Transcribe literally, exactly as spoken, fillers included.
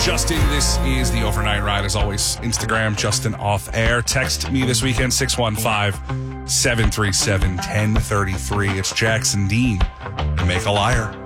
Justin. This is the Overnight Ride. As always, Instagram, Justin Off Air. Text me this weekend, six one five, seven three seven, one zero three three. It's Jackson Dean and Make a Liar.